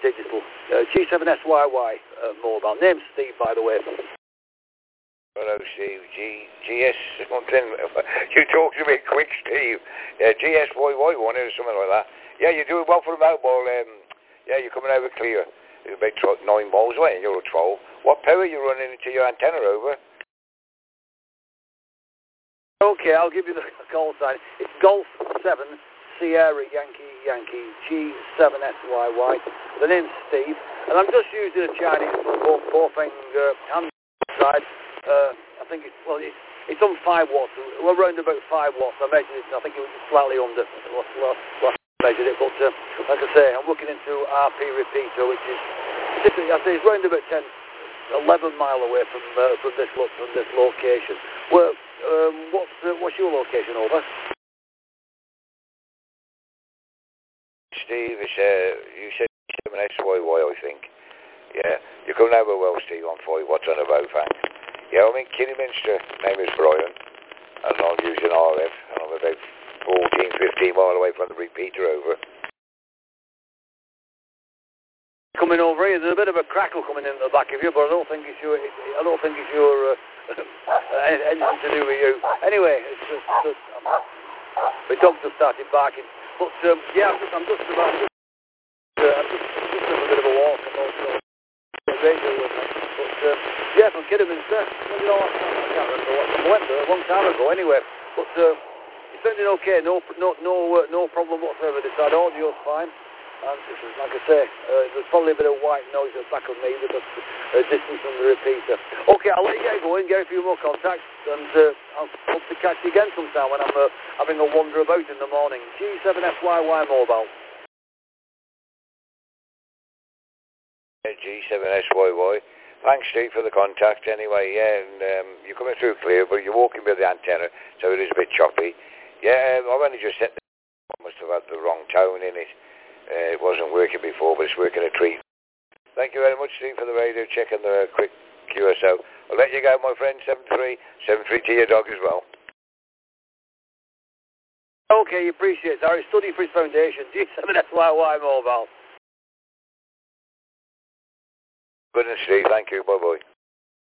digital. G7SYY mobile. Name's Steve, by the way. Hello, Steve. GS something. You talked a bit quick, Steve. Yeah, GSYY one or something like that. Yeah, you're doing well for the mobile. Yeah, you're coming over clear. You're about 9 miles away and you're at 12. What power are you running into your antenna over? Okay, I'll give you the call sign. It's Golf 7 Sierra Yankee G7SYY. The name's Steve, and I'm just using a Chinese Bofeng hand side. I think it's on 5 watts. We're around about 5 watts. I measured it, and I think it was slightly under last measured it. But like I say, I'm looking into RP repeater, which is I say it's round about 11 mile away from this location. Well, what's your location over? Steve, you said 7SYY, I think. Yeah, you're coming over well, Steve, on 5 watts on a Bofeng. Yeah, I'm in Kidderminster. Name is Brian, and I'm using RF, and I'm about 14, 15 mile away from the repeater over. Coming over here, there's a bit of a crackle coming in the back of you, but I don't think it's your anything to do with you. Anyway, it's just the dog just started barking. But yeah, I'm just having a bit of a walk and also radio with me. But yeah, from Kidderminster, I can't remember what I went there a long time ago. Anyway, but it's sounding okay. No problem whatsoever. This side audio's fine. And like I say, there's probably a bit of white noise at the back of me because distance from the repeater. Okay, I'll let you get going, get a few more contacts, and I'll hope to catch you again sometime when I'm having a wander about in the morning. G7SYY mobile. G7SYY. Thanks, Steve, for the contact. Anyway, yeah, and you're coming through clear, but you're walking with the antenna, so it is a bit choppy. Yeah, I've only just set I must have had the wrong tone in it. It wasn't working before, but it's working a treat. Thank you very much, Steve, for the radio check and the quick QSO. I'll let you go, my friend. 73 to your dog as well. Okay, appreciate it. I study for his foundation. G7SYY mobile. Good, and Steve. Thank you. Bye-bye.